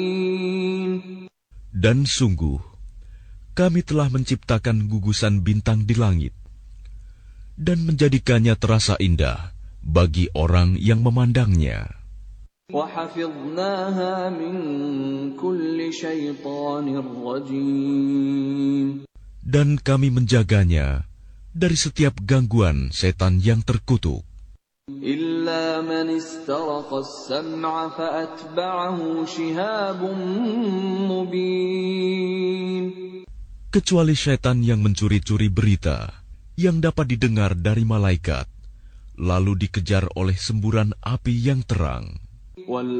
Dan sungguh, kami telah menciptakan gugusan bintang di langit dan menjadikannya terasa indah bagi orang yang memandangnya. Dan kami menjaganya dari setiap gangguan setan yang terkutuk. إلا من استرق السمع فأتبعه شهاب مبين. Kecuali setan yang mencuri-curi berita yang dapat didengar dari malaikat, lalu dikejar oleh semburan api yang terang.